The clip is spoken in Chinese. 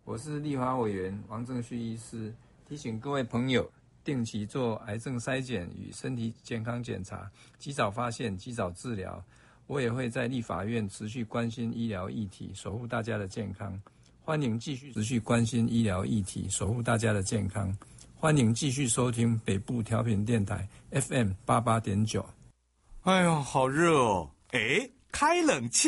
我是立法委员王正旭医师，提醒各位朋友定期做癌症筛检与身体健康检查，及早发现，及早治疗。我也会在立法院持续关心医疗议题，守护大家的健康。欢迎继续持续关心医疗议题，守护大家的健康。欢迎继续收听北部调频电台 FM88.9。 哎呦，好热哦！哎，开冷气。